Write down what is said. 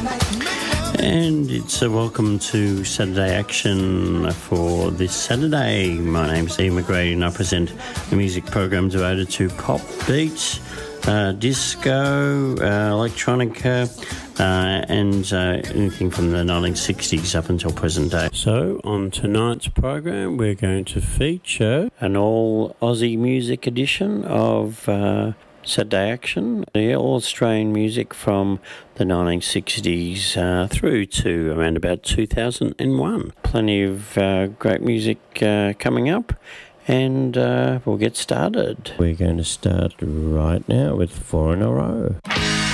And it's a welcome to Saturday Action for this Saturday. My name's Ian McGrady and I present a music program devoted to pop, beat, disco, electronica, and anything from the 1960s up until present day. So on tonight's program we're going to feature an all Aussie music edition of Saturday Action, all Australian music from the 1960s through to around about 2001. Plenty of great music coming up, and we'll get started. We're going to start right now with Four in a Row.